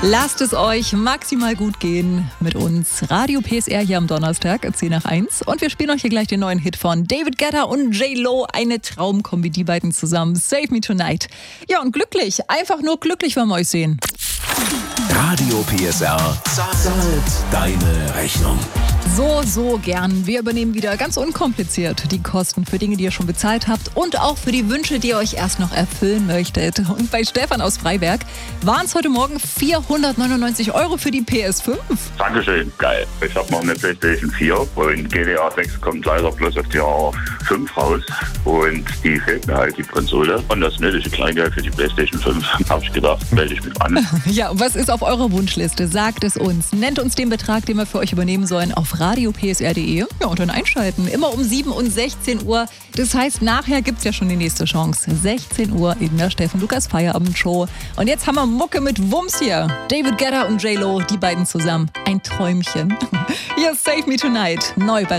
Lasst es euch maximal gut gehen mit uns. Radio PSR hier am Donnerstag, 10:01. Und wir spielen euch hier gleich den neuen Hit von David Guetta und J-Lo. Eine Traumkombi, die beiden zusammen. Save Me Tonight. Ja, und glücklich. Einfach nur glücklich, wenn wir euch sehen. Radio PSR zahlt deine Rechnung. So gern. Wir übernehmen wieder ganz unkompliziert die Kosten für Dinge, die ihr schon bezahlt habt und auch für die Wünsche, die ihr euch erst noch erfüllen möchtet. Und bei Stefan aus Freiberg waren es heute Morgen 499 € für die PS5. Dankeschön, geil. Ich habe noch eine PlayStation 4 und GTA 6 kommt leider bloß auf die R5 raus. Und die fehlt mir halt, die Konsole. Und das nötige Kleingeld für die PlayStation 5 habe ich gedacht, melde ich mich an. Ja, was ist auf eurer Wunschliste? Sagt es uns. Nennt uns den Betrag, den wir für euch übernehmen sollen, auf radiopsr.de. Ja, und dann einschalten. Immer um 7 und 16 Uhr. Das heißt, nachher gibt es ja schon die nächste Chance. 16 Uhr in der Steffen Lukas Feierabendshow. Und jetzt haben wir Mucke mit Wumms hier. David Guetta und J-Lo, die beiden zusammen. Ein Träumchen. Hier ist Save Me Tonight. Neu bei